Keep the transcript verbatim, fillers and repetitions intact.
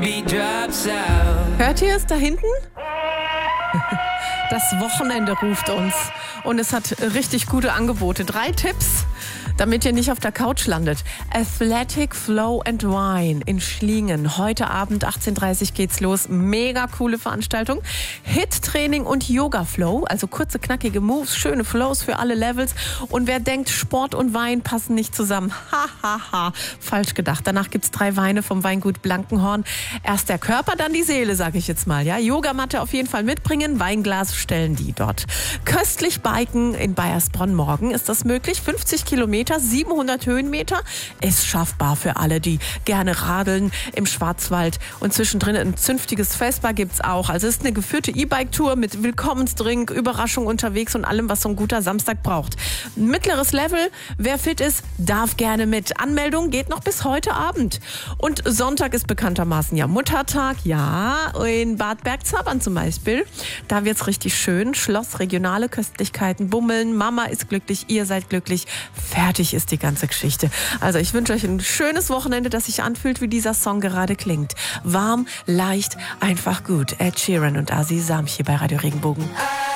Hört ihr es da hinten? Das Wochenende ruft uns und es hat richtig gute Angebote. Drei Tipps, damit ihr nicht auf der Couch landet. Athletic Flow and Wine in Schlingen. Heute Abend achtzehn Uhr dreißig geht's los. Mega coole Veranstaltung. Hit-Training und Yoga-Flow, also kurze, knackige Moves, schöne Flows für alle Levels. Und wer denkt, Sport und Wein passen nicht zusammen, ha, ha, ha, falsch gedacht. Danach gibt's drei Weine vom Weingut Blankenhorn. Erst der Körper, dann die Seele, sage ich jetzt mal. Ja, Yogamatte auf jeden Fall mitbringen, Weinglas stellen die dort. Köstlich biken in Baiersbronn morgen. Ist das möglich? fünfzig Kilometer, siebenhundert Höhenmeter. Ist schaffbar für alle, die gerne radeln im Schwarzwald. Und zwischendrin ein zünftiges Vespa gibt's auch. Also es ist eine geführte E-Bike-Tour mit Willkommensdrink, Überraschung unterwegs und allem, was so ein guter Samstag braucht. Mittleres Level. Wer fit ist, darf gerne mit. Anmeldung geht noch bis heute Abend. Und Sonntag ist bekanntermaßen ja Muttertag. Ja, in Bad Bergzabern zum Beispiel. Da wird's richtig schön. Schloss, regionale Köstlichkeiten, Bummeln. Mama ist glücklich, ihr seid glücklich. Fertig ist die ganze Geschichte. Also ich wünsche euch ein schönes Wochenende, das sich anfühlt, wie dieser Song gerade klingt. Warm, leicht, einfach gut. Ed Sheeran und Aziz Samchi bei Radio Regenbogen.